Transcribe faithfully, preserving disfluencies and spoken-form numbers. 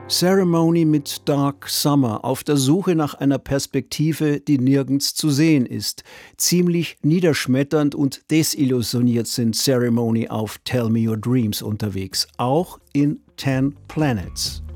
Ceremony mit Dark Summer auf der Suche nach einer Perspektive, die nirgends zu sehen ist. Ziemlich niederschmetternd und desillusioniert sind Ceremony auf Tell Me Your Dreams unterwegs, auch in Ten Planets.